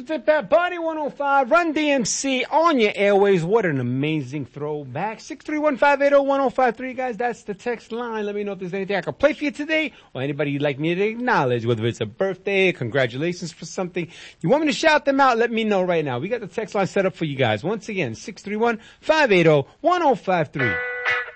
with Tip Pat Body 105, Run DMC on your airways. What an amazing throwback. 631-580-1053, guys. That's the text line. Let me know if there's anything I can play for you today or anybody you'd like me to acknowledge, whether it's a birthday, congratulations for something. You want me to shout them out? Let me know right now. We got the text line set up for you guys. Once again, 631-580-1053.